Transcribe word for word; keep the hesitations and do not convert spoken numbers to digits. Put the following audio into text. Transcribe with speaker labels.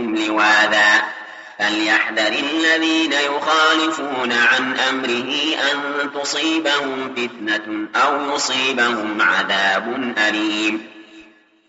Speaker 1: بهم لواذا فليحذر الذين يخالفون عن أمره أن تصيبهم فتنة أو يصيبهم عذاب أليم